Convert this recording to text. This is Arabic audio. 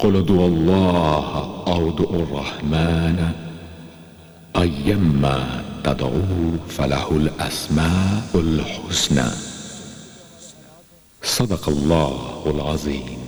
قل ادعوا الله أو ادعوا الرحمن أيما تدعوا فله الأسماء الحسنى. صدق الله العظيم.